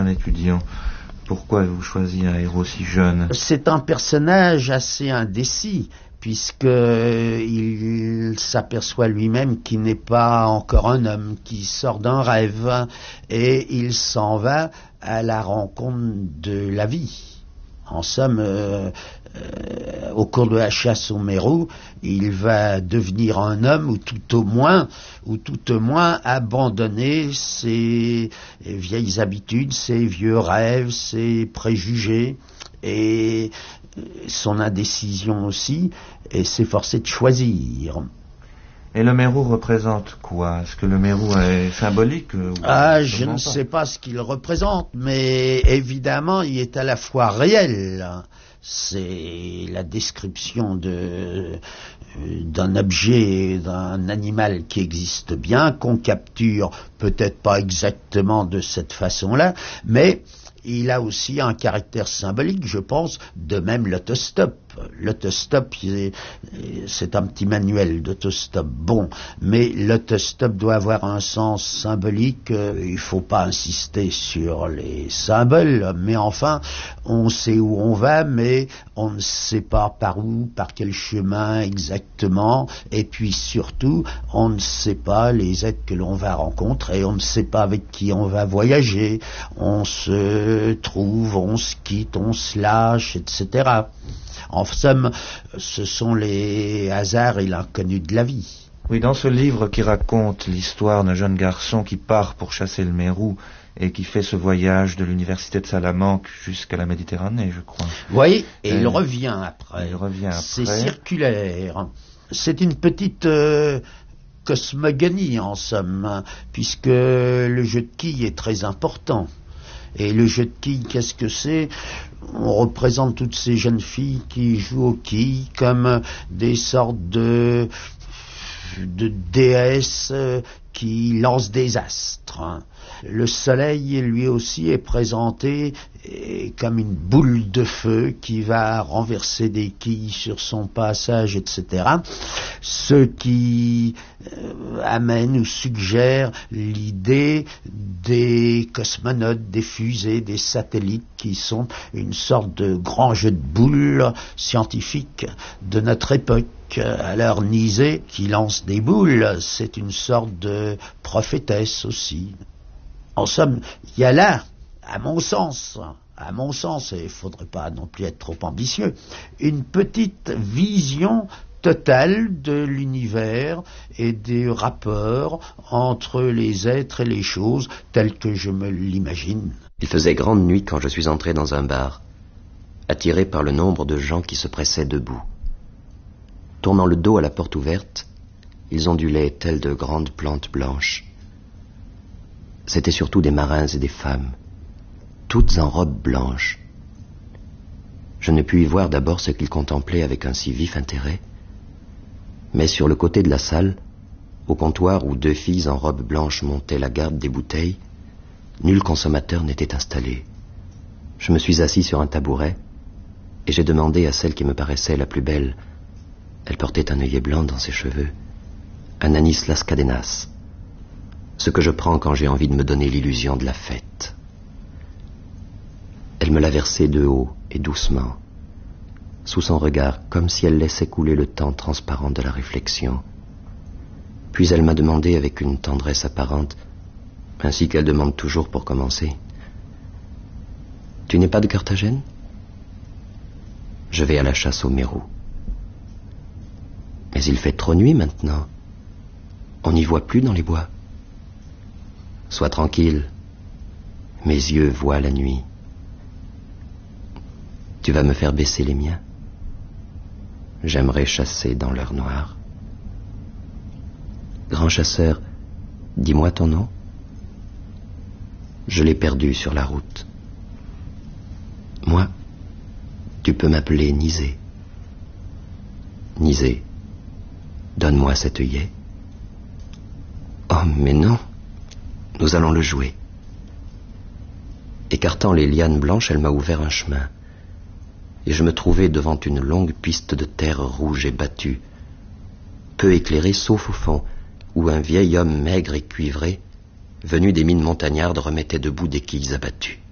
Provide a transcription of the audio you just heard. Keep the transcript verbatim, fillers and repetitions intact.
un étudiant. Pourquoi avez-vous choisi un héros si jeune? C'est un personnage assez indécis, puisqu'il s'aperçoit lui-même qu'il n'est pas encore un homme, qui sort d'un rêve, et il s'en va à la rencontre de la vie. En somme, euh, euh, au cours de la chasse au mérou, il va devenir un homme, ou tout au moins, ou tout au moins abandonner ses vieilles habitudes, ses vieux rêves, ses préjugés, et son indécision aussi, et s'efforcer de choisir. Et le mérou représente quoi? Est-ce que le mérou est symbolique? Ou ah, je ne sais pas ce qu'il représente, mais évidemment, il est à la fois réel. C'est la description de, d'un objet, d'un animal qui existe bien, qu'on capture peut-être pas exactement de cette façon-là, mais il a aussi un caractère symbolique, je pense, de même l'autostop. L'autostop, c'est un petit manuel d'autostop, bon, mais l'autostop doit avoir un sens symbolique. Il ne faut pas insister sur les symboles, mais enfin, on sait où on va, mais on ne sait pas par où, par quel chemin exactement, et puis surtout, on ne sait pas les êtres que l'on va rencontrer, on ne sait pas avec qui on va voyager, on se trouve, on se quitte, on se lâche, et cetera. En somme, ce sont les hasards et l'inconnu de la vie. Oui, dans ce livre qui raconte l'histoire d'un jeune garçon qui part pour chasser le mérou et qui fait ce voyage de l'université de Salamanque jusqu'à la Méditerranée, je crois. Oui, et, et il revient après. Il revient après. C'est circulaire. C'est une petite euh, cosmogonie, en somme, puisque le jeu de quilles est très important. Et le jeu de quilles, qu'est-ce que c'est? On représente toutes ces jeunes filles qui jouent aux quilles comme des sortes de, de déesses qui lancent des astres. Le soleil, lui aussi, est présenté comme une boule de feu qui va renverser des quilles sur son passage, et cetera. Ce qui euh, amène ou suggère l'idée des cosmonautes, des fusées, des satellites qui sont une sorte de grand jeu de boules scientifique de notre époque. Alors Nizet, qui lance des boules, c'est une sorte de prophétesse aussi. En somme, il y a là, à mon sens, à mon sens, et il ne faudrait pas non plus être trop ambitieux, une petite vision totale de l'univers et des rapports entre les êtres et les choses tels que je me l'imagine. Il faisait grande nuit quand je suis entré dans un bar, attiré par le nombre de gens qui se pressaient debout. Tournant le dos à la porte ouverte, ils ondulaient telles de grandes plantes blanches. C'étaient surtout des marins et des femmes, toutes en robes blanches. Je ne pus y voir d'abord ce qu'ils contemplaient avec un si vif intérêt, mais sur le côté de la salle, au comptoir où deux filles en robes blanches montaient la garde des bouteilles, nul consommateur n'était installé. Je me suis assis sur un tabouret et j'ai demandé à celle qui me paraissait la plus belle. Elle portait un œillet blanc dans ses cheveux, un anis las cadenas, ce que je prends quand j'ai envie de me donner l'illusion de la fête. Elle me l'a versé de haut et doucement, sous son regard, comme si elle laissait couler le temps transparent de la réflexion. Puis elle m'a demandé avec une tendresse apparente, ainsi qu'elle demande toujours pour commencer, « Tu n'es pas de Carthagène ?»« Je vais à la chasse au mérou. » « Mais il fait trop nuit maintenant. On n'y voit plus dans les bois. »« Sois tranquille. Mes yeux voient la nuit. Tu vas me faire baisser les miens. J'aimerais chasser dans l'heure noire. »« Grand chasseur, dis-moi ton nom. » Je l'ai perdu sur la route. Moi, tu peux m'appeler Nizet. Nizet, donne-moi cet œillet. Oh, mais non, nous allons le jouer. Écartant les lianes blanches, elle m'a ouvert un chemin, et je me trouvai devant une longue piste de terre rouge et battue, peu éclairée sauf au fond, où un vieil homme maigre et cuivré, venu des mines montagnardes, remettait debout des quilles abattues.